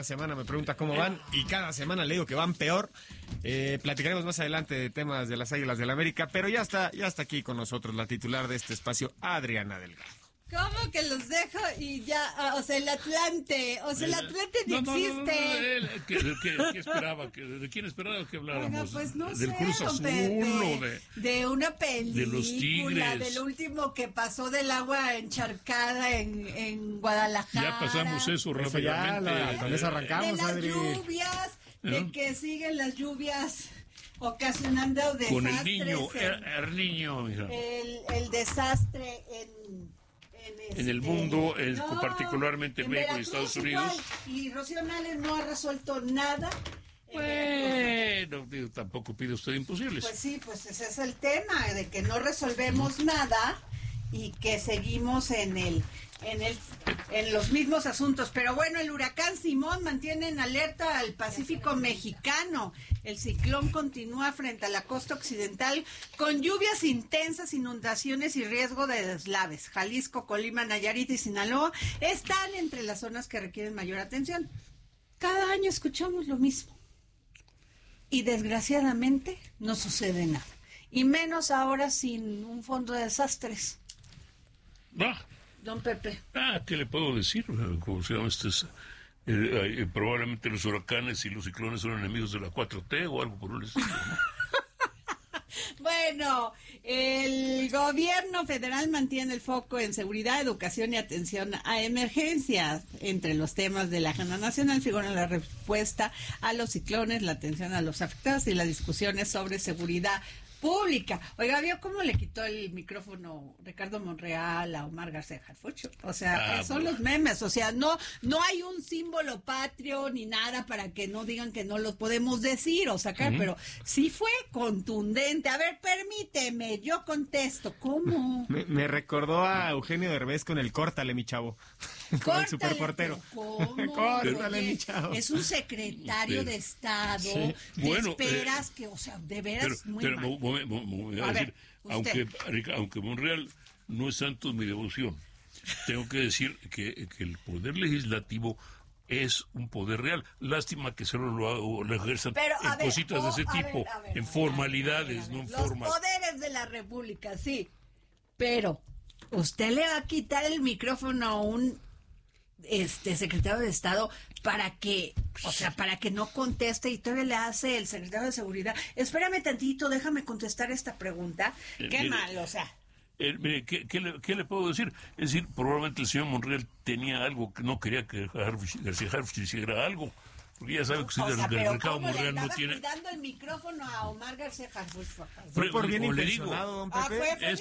Semana me pregunta cómo van y cada semana le digo que van peor. Platicaremos más adelante de temas de las Águilas del la América, pero ya está aquí con nosotros la titular de este espacio, Adriana Delgado. ¿Cómo que los dejo y ya? O sea, el Atlante ni existe. ¿Qué esperaba? ¿De quién esperaba que habláramos? Bueno, pues no ¿Del sé, Cruz Azul? de una película, de los Tigres, del último que pasó del agua encharcada en Guadalajara. Ya pasamos eso rápidamente. Con eso arrancamos, de las Adri. lluvias, de que siguen las lluvias ocasionando desastres. Con el niño, mija. El desastre en el mundo, particularmente en México y Estados Unidos. Y Rocío Nales no ha resuelto nada. Bueno, tampoco pide usted imposibles. Pues sí, pues ese es el tema, de que no resolvemos nada y que seguimos en los mismos asuntos. Pero bueno, el huracán Simón mantiene en alerta al Pacífico mexicano. El ciclón continúa frente a la costa occidental con lluvias intensas, inundaciones y riesgo de deslaves. Jalisco, Colima, Nayarit y Sinaloa están entre las zonas que requieren mayor atención. Cada año escuchamos lo mismo. Y desgraciadamente no sucede nada. Y menos ahora sin un fondo de desastres. Don Pepe. ¿Qué le puedo decir? ¿Cómo se llama probablemente los huracanes y los ciclones son enemigos de la 4T o algo por el estilo, ¿no? Bueno, el gobierno federal mantiene el foco en seguridad, educación y atención a emergencias. Entre los temas de la agenda nacional figuran la respuesta a los ciclones, la atención a los afectados y las discusiones sobre seguridad pública. Oiga, ¿vio cómo le quitó el micrófono Ricardo Monreal a Omar García Harfuch? O sea, son los memes. O sea, no hay un símbolo patrio ni nada para que no digan que no los podemos decir o sacar, pero sí fue contundente. A ver, permíteme, yo contesto. ¿Cómo? Me recordó a Eugenio Derbez con el córtale, mi chavo. Con el superportero. ¿Cómo? Córtale, mi chavo. Es un secretario de Estado. Sí. Bueno, esperas que, o sea, de veras voy a decir, aunque Monreal no es santo de mi devoción, tengo que decir que el poder legislativo es un poder real. Lástima que solo lo ejerzan en cositas de ese tipo, en formalidades, no en formas. Los poderes de la República, sí, pero usted le va a quitar el micrófono a un secretario de Estado para que no conteste, y todavía le hace el secretario de Seguridad. Espérame tantito, déjame contestar esta pregunta. Qué mal, o sea. Mire, ¿qué le puedo decir? Es decir, probablemente el señor Monreal tenía algo que no quería que García Harfuch hiciera algo. Porque ya sabe que del Ricardo Monreal no tiene. ¿Cómo le dando el micrófono a Omar García Harfuch? Fue por bien intencionado, don Pepe.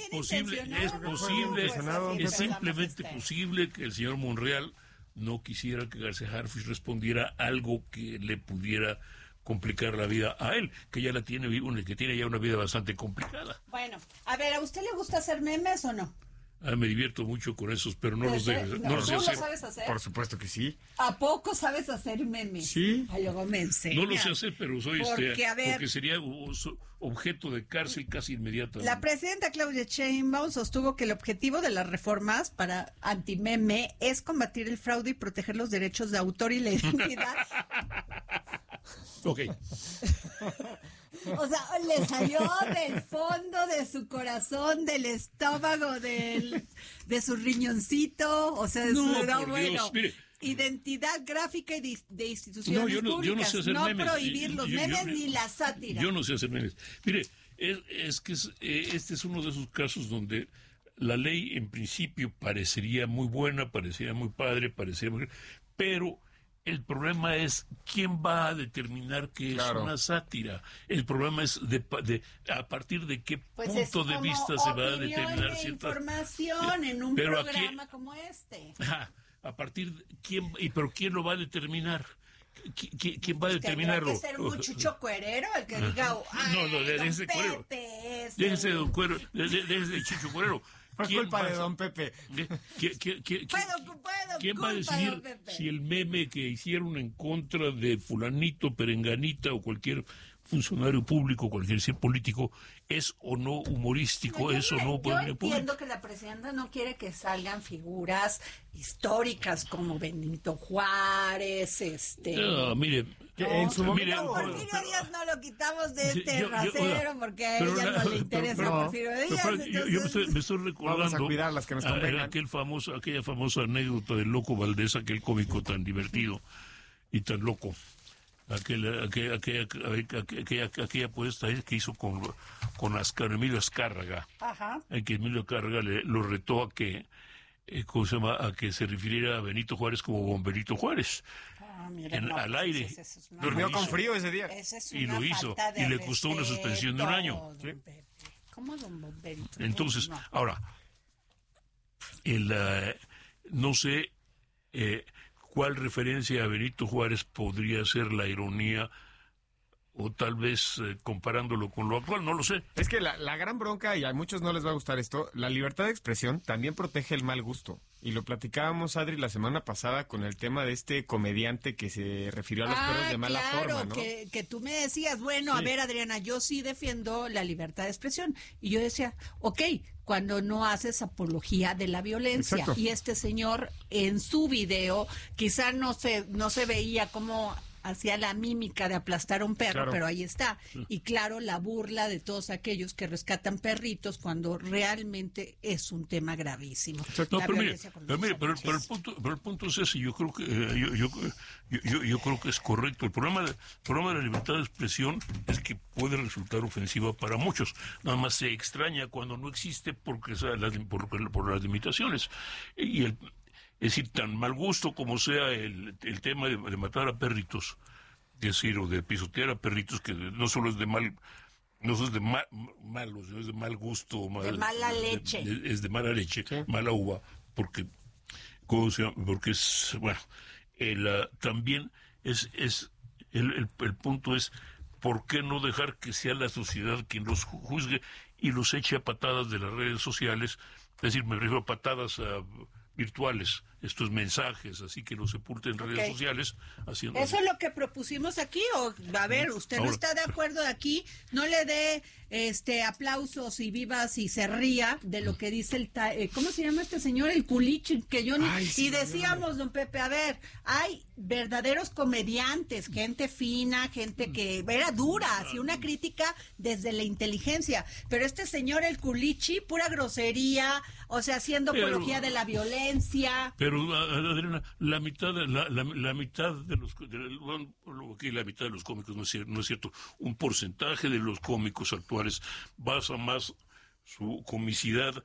Es simplemente posible que el señor Monreal no quisiera que García Harfuch respondiera algo que le pudiera complicar la vida a él, que ya que tiene ya una vida bastante complicada. Bueno, a ver, ¿a usted le gusta hacer memes o no? Me divierto mucho con esos, pero no los sé hacer. ¿Lo sabes hacer? Por supuesto que sí. ¿A poco sabes hacer memes? Sí. Luego me enseñas. No lo sé hacer, pero soy porque sería objeto de cárcel casi inmediato. La presidenta Claudia Sheinbaum sostuvo que el objetivo de las reformas para antimeme es combatir el fraude y proteger los derechos de autor y la identidad. Ok. O sea, le salió del fondo de su corazón, del estómago, de su riñoncito, o sea, Dios, mire. Identidad gráfica y de instituciones públicas. Yo no sé hacer memes. No prohibir los memes ni la sátira. Yo no sé hacer memes. Mire, es que este es uno de esos casos donde la ley en principio parecería muy buena, parecería muy padre, pero el problema es quién va a determinar que es una sátira. El problema es a partir de qué punto de vista se va a determinar cierta información en un programa como este. A partir de quién lo va a determinar. ¿Quién va a determinarlo? Tiene que ser un chucho cuerero el que diga, déjese cuerero. Déjese de cuero, déjese chucho cuerero. Por culpa de don Pepe. ¿Quién va a decidir si el meme que hicieron en contra de fulanito, perenganita o cualquier funcionario público, cualquier ser político, es o no humorístico, es o no... Yo entiendo que la presidenta no quiere que salgan figuras históricas como Benito Juárez, No, mire... En su momento... No, Porfirio Díaz no lo quitamos de este Yo- rasero porque a ella no le interesa Porfirio Díaz. Yo me estoy recordando Vamos a cuidar las que nos convengan. aquella famosa anécdota del Loco Valdés, aquel cómico tan divertido y tan loco. Aquella apuesta que hizo con Emilio Azcárraga, Ajá. en que Emilio Azcárraga lo retó a que ¿cómo se llama? A que se refiriera a Benito Juárez como Bomberito Juárez. Mire, Al aire. esa es una Durmió Lo con hizo. frío ese día. Esa es Y una lo hizo, falta de y le costó una suspensión de un año. respeto, don Pepe. ¿Cómo don Bomberito? Entonces, No. ahora, no sé cuál referencia a Benito Juárez podría ser la ironía, o tal vez comparándolo con lo actual, no lo sé. Es que la gran bronca, y a muchos no les va a gustar esto, la libertad de expresión también protege el mal gusto. Y lo platicábamos, Adri, la semana pasada con el tema de este comediante que se refirió a los perros de mala forma, ¿no? que tú me decías, bueno, a Sí. ver, Adriana, yo sí defiendo la libertad de expresión. Y yo decía, ok, cuando no haces apología de la violencia. Exacto. Y este señor en su video quizá no se veía cómo hacía la mímica de aplastar a un perro, Claro. pero ahí está. Y claro, la burla de todos aquellos que rescatan perritos cuando realmente es un tema gravísimo. No, La pero mire, violencia contra los pero animales. el punto es ese. Yo creo que yo creo que es correcto. El problema de la libertad de expresión es que puede resultar ofensiva para muchos. Nada más se extraña cuando no existe porque por las limitaciones. Es decir, tan mal gusto como sea el tema de matar a perritos, es decir, o de pisotear a perritos, que no solo es de mal, no es de malos, es de mal gusto, De mala leche. Es de mala leche, Sí. mala uva, porque, ¿cómo se llama? Porque es, bueno, también es el punto es, ¿por qué no dejar que sea la sociedad quien los juzgue y los eche a patadas de las redes sociales? Es decir, me refiero a patadas virtuales, estos mensajes, así que los sepulten en redes Ok. sociales. Haciendo Eso es lo que propusimos aquí, o a ver, usted no Ahora. está de acuerdo aquí, no le dé aplausos y vivas y se ría de lo que dice ¿cómo se llama este señor? El Culichi, que yo ni... Ay, sí, y decíamos, don Pepe, a ver, hay verdaderos comediantes, gente fina, gente que era dura, hacía una crítica desde la inteligencia, pero este señor, el Culichi, pura grosería, o sea, haciendo Pero- apología de la violencia. Pero, Adriana, la mitad de la mitad de los aquí la mitad de los cómicos no es cierto. Un porcentaje de los cómicos actuales basa más su comicidad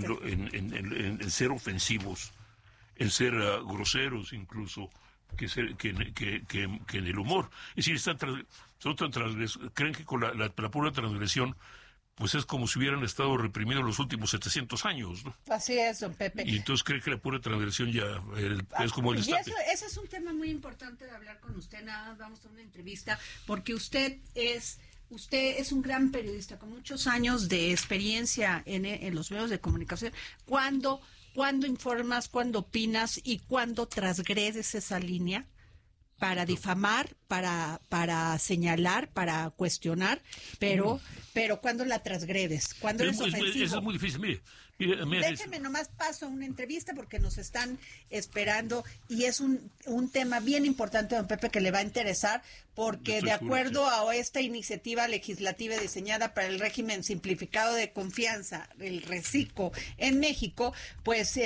en ser ofensivos, en ser groseros incluso, que en el humor. Es decir, son tan creen que con la pura transgresión pues es como si hubieran estado reprimidos los últimos 700 años, ¿no? Así es, don Pepe. Y entonces cree que la pura transgresión ya es como el Y destape. eso es un tema muy importante de hablar con usted. Nada más vamos a una entrevista porque usted es un gran periodista con muchos años de experiencia en los medios de comunicación. ¿Cuándo informas, cuándo opinas y cuándo transgredes esa línea para difamar, para señalar, para cuestionar, pero cuando la transgredes, cuando eres ofensivo? Eso es muy difícil. Mire, Déjeme nomás paso a una entrevista porque nos están esperando y es un tema bien importante, don Pepe, que le va a interesar porque Estoy de seguro, acuerdo a esta iniciativa legislativa diseñada para el régimen simplificado de confianza, el RECICO, en México, pues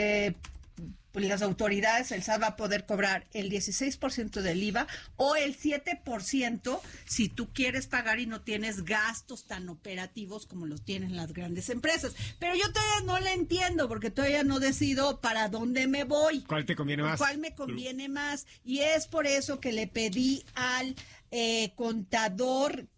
las autoridades, el SAT va a poder cobrar el 16% del IVA o el 7% si tú quieres pagar y no tienes gastos tan operativos como los tienen las grandes empresas. Pero yo todavía no le entiendo porque todavía no decido para dónde me voy. ¿Cuál te conviene más? ¿Cuál me conviene más? Y es por eso que le pedí al contador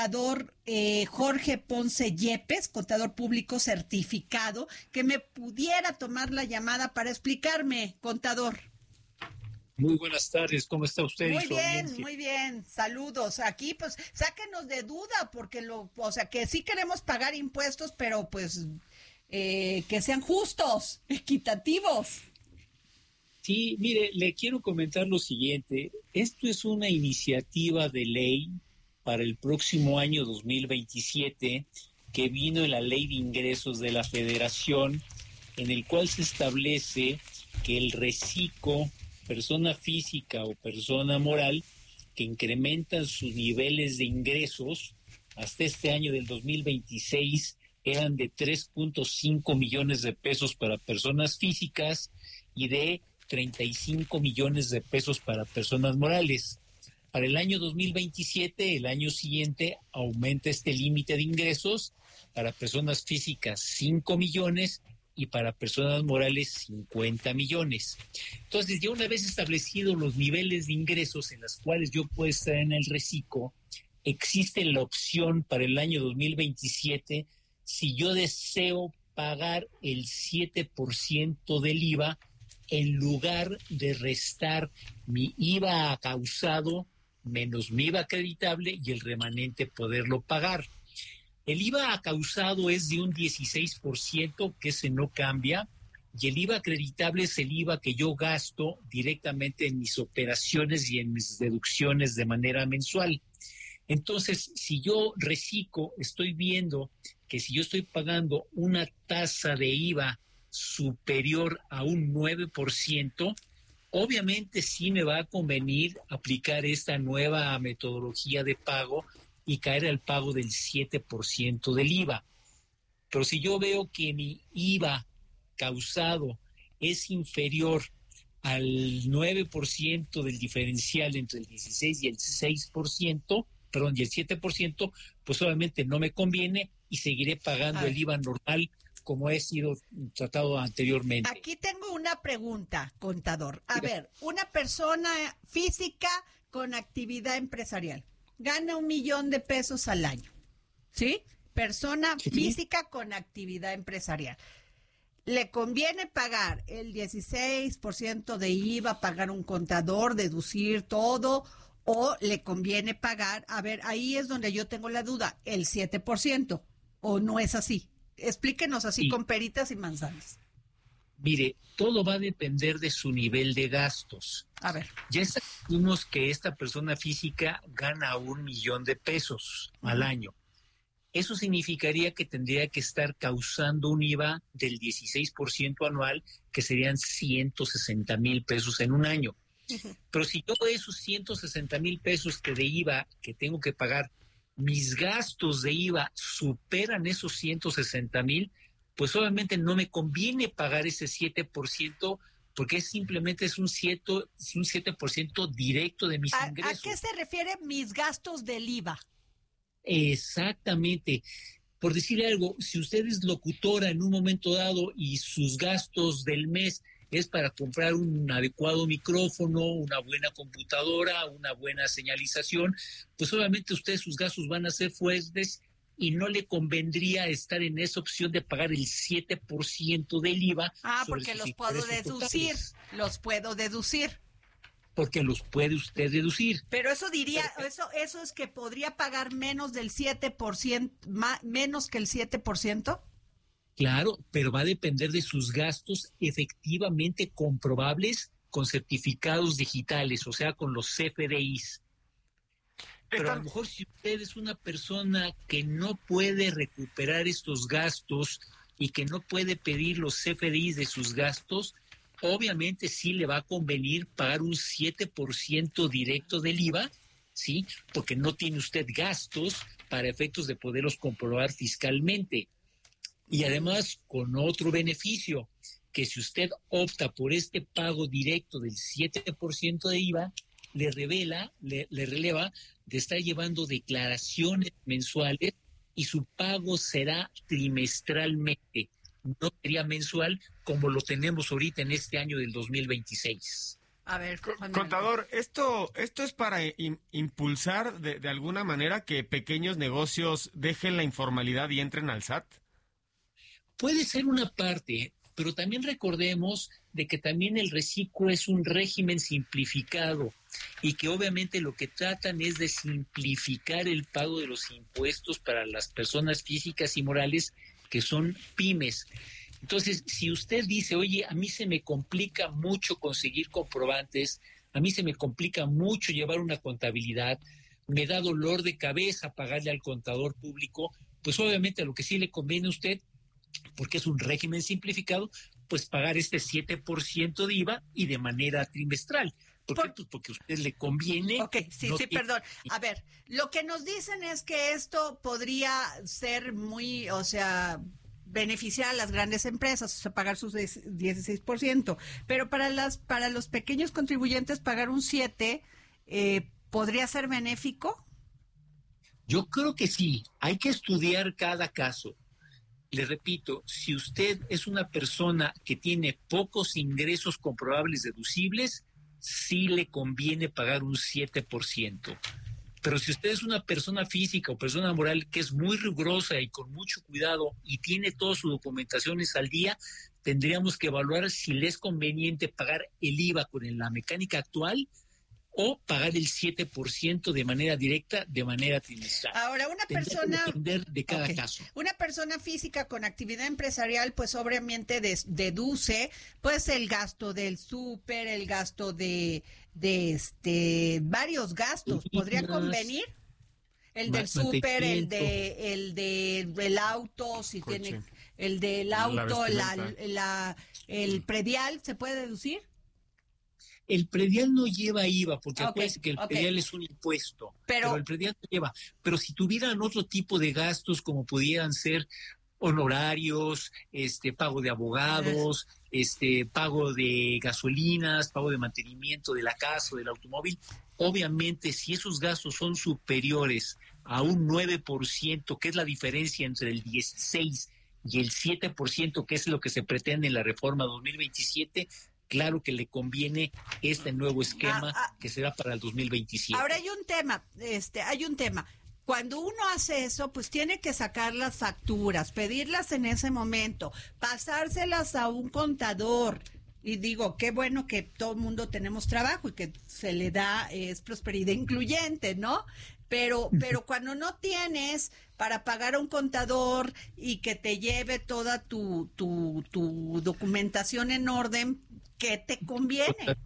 Jorge Ponce Yepes, contador público certificado, que me pudiera tomar la llamada para explicarme, contador. Muy buenas tardes, ¿cómo está usted? y Muy su audiencia? muy bien, saludos. Aquí pues sáquenos de duda porque o sea que sí queremos pagar impuestos, pero pues que sean justos, equitativos. Sí, mire, le quiero comentar lo siguiente. Esto es una iniciativa de ley para el próximo año 2027 que vino en la Ley de Ingresos de la Federación, en el cual se establece que el reciclo, persona física o persona moral, que incrementan sus niveles de ingresos, hasta este año del 2026 eran de 3.5 millones de pesos para personas físicas y de 35 millones de pesos para personas morales. Para el año 2027, el año siguiente, aumenta este límite de ingresos para personas físicas 5 millones y para personas morales 50 millones. Entonces, ya una vez establecidos los niveles de ingresos en los cuales yo puedo estar en el reciclo, existe la opción para el año 2027, si yo deseo pagar el 7% del IVA, en lugar de restar mi IVA causado menos mi IVA acreditable y el remanente poderlo pagar. El IVA causado es de un 16%, que ese no cambia, y el IVA acreditable es el IVA que yo gasto directamente en mis operaciones y en mis deducciones de manera mensual. Entonces, si yo reciclo, estoy viendo que si yo estoy pagando una tasa de IVA superior a un 9%, obviamente sí me va a convenir aplicar esta nueva metodología de pago y caer al pago del 7% del IVA. Pero si yo veo que mi IVA causado es inferior al 9% del diferencial entre el 16 y el 6%, perdón, y el 7%, pues obviamente no me conviene y seguiré pagando el IVA normal como he sido tratado anteriormente. Aquí tengo una pregunta, contador. A ver, una persona física con actividad empresarial gana 1 millón de pesos al año, ¿sí? Persona física con actividad empresarial. ¿Le conviene pagar el 16% de IVA, pagar un contador, deducir todo, o le conviene pagar, a ver, ahí es donde yo tengo la duda, el 7%, o no es así? Explíquenos así con peritas y manzanas. Mire, todo va a depender de su nivel de gastos. A ver. Ya sabemos que esta persona física gana 1 millón de pesos al año. Eso significaría que tendría que estar causando un IVA del 16% anual, que serían 160,000 pesos en un año. Pero si yo esos 160,000 pesos que de IVA que tengo que pagar, mis gastos de IVA superan esos 160,000, pues obviamente no me conviene pagar ese 7%, porque simplemente es un 7% directo de mis ingresos. ¿A qué se refiere mis gastos del IVA? Exactamente. Por decirle algo, si usted es locutora en un momento dado y sus gastos del mes es para comprar un adecuado micrófono, una buena computadora, una buena señalización, pues obviamente sus gastos van a ser fuertes y no le convendría estar en esa opción de pagar el 7% del IVA. Porque los puedo deducir, Porque los puede usted deducir. Pero eso diría, eso es que podría pagar menos del 7%, menos que el 7%. Claro, pero va a depender de sus gastos efectivamente comprobables con certificados digitales, o sea, con los CFDIs. Pero a lo mejor si usted es una persona que no puede recuperar estos gastos y que no puede pedir los CFDIs de sus gastos, obviamente sí le va a convenir pagar un 7% directo del IVA, ¿sí? Porque no tiene usted gastos para efectos de poderlos comprobar fiscalmente. Y además con otro beneficio, que si usted opta por este pago directo del 7% de IVA, le releva de estar llevando declaraciones mensuales y su pago será trimestralmente, no sería mensual como lo tenemos ahorita en este año del 2026. A ver, contador, esto es para impulsar de alguna manera que pequeños negocios dejen la informalidad y entren al SAT. Puede ser una parte, pero también recordemos de que también el reciclo es un régimen simplificado y que obviamente lo que tratan es de simplificar el pago de los impuestos para las personas físicas y morales que son pymes. Entonces, si usted dice, oye, a mí se me complica mucho conseguir comprobantes, a mí se me complica mucho llevar una contabilidad, me da dolor de cabeza pagarle al contador público, pues obviamente a lo que sí le conviene a usted, porque es un régimen simplificado, pues pagar este 7% de IVA y de manera trimestral. ¿Por qué? Pues porque a usted le conviene. Ok, sí, perdón. A ver, lo que nos dicen es que esto podría ser muy, beneficiar a las grandes empresas, pagar sus 16%, pero para los pequeños contribuyentes pagar un 7%, ¿podría ser benéfico? Yo creo que sí, hay que estudiar cada caso. Le repito, si usted es una persona que tiene pocos ingresos comprobables deducibles, sí le conviene pagar un 7%. Pero si usted es una persona física o persona moral que es muy rigurosa y con mucho cuidado y tiene todas sus documentaciones al día, tendríamos que evaluar si le es conveniente pagar el IVA con la mecánica actual o pagar el 7% de manera directa, de manera trimestral. Ahora, una persona... depender de cada caso. Una persona física con actividad empresarial, pues obviamente deduce, pues el gasto del súper, el gasto de varios gastos. ¿Podría convenir? El del súper, el del auto, si Coche. tiene el del auto, el predial, ¿se puede deducir? El predial no lleva IVA, porque acuérdense que el predial es un impuesto, pero el predial no lleva. Pero si tuvieran otro tipo de gastos, como pudieran ser honorarios, pago de abogados, pago de gasolinas, pago de mantenimiento de la casa o del automóvil, obviamente si esos gastos son superiores a un 9%, que es la diferencia entre el 16% y el 7%, que es lo que se pretende en la reforma 2027, claro que le conviene este nuevo esquema que será para el 2027. Ahora hay un tema. Cuando uno hace eso, pues tiene que sacar las facturas, pedirlas en ese momento, pasárselas a un contador. Y digo, qué bueno que todo el mundo tenemos trabajo y que se le da, es prosperidad incluyente, ¿no? Pero cuando no tienes para pagar a un contador y que te lleve toda tu documentación en orden, ¿qué te conviene?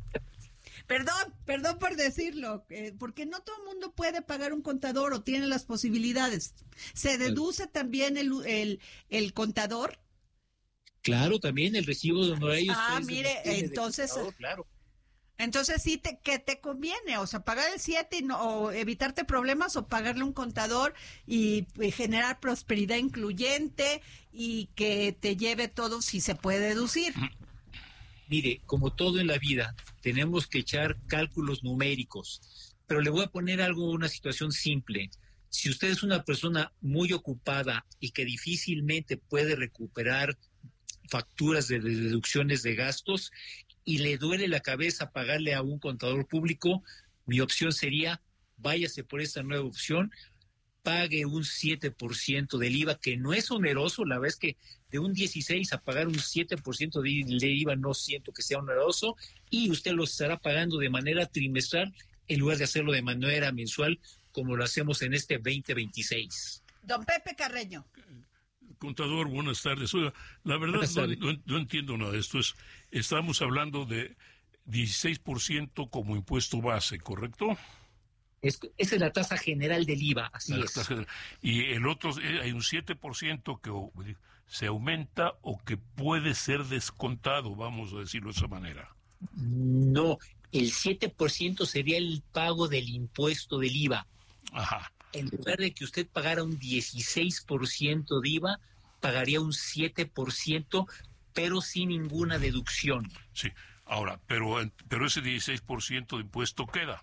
Perdón por decirlo, porque no todo el mundo puede pagar un contador o tiene las posibilidades. ¿Se deduce también el contador? Claro, también el recibo de honorarios. Mire, entonces... Claro. Entonces sí, ¿qué te conviene? O sea, pagar el 7 o evitarte problemas, o pagarle un contador y generar prosperidad incluyente y que te lleve todo si se puede deducir. Mire, como todo en la vida, tenemos que echar cálculos numéricos, pero le voy a poner una situación simple. Si usted es una persona muy ocupada y que difícilmente puede recuperar facturas de deducciones de gastos y le duele la cabeza pagarle a un contador público, mi opción sería, váyase por esta nueva opción, pague un 7% del IVA, que no es oneroso. La verdad es que de un 16 a pagar un 7% de IVA no siento que sea oneroso, y usted lo estará pagando de manera trimestral en lugar de hacerlo de manera mensual como lo hacemos en este 2026. Don Pepe Carreño. Contador, buenas tardes. Oiga, la verdad no entiendo nada de esto. Estamos hablando de 16% como impuesto base, ¿correcto? Esa es la tasa general del IVA, así es. Y el otro, hay un 7% que se aumenta o que puede ser descontado, vamos a decirlo de esa manera. No, el 7% sería el pago del impuesto del IVA. Ajá. En lugar de que usted pagara un 16% de IVA, pagaría un 7%, pero sin ninguna deducción. Sí, ahora, pero ese 16% de impuesto queda.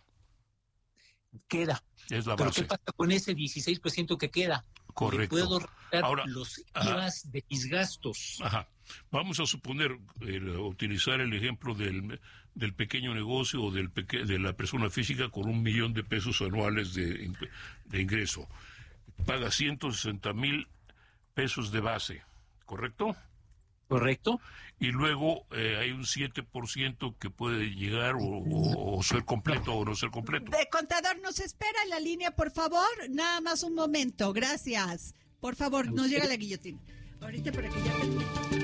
Queda. Es la ¿Pero base. qué pasa con ese 16% que queda? Correcto. Le puedo retirar ahora, los IVAs de mis gastos. Ajá. Vamos a suponer, utilizar el ejemplo del pequeño negocio o de la persona física con 1 millón de pesos anuales de ingreso. Paga 160,000 pesos de base, ¿correcto? ¿Correcto? Y luego hay un 7% que puede llegar o ser completo o no ser completo. Contador, ¿nos espera en la línea, por favor? Nada más un momento, gracias. Por favor, nos llega la guillotina. Ahorita para que ya...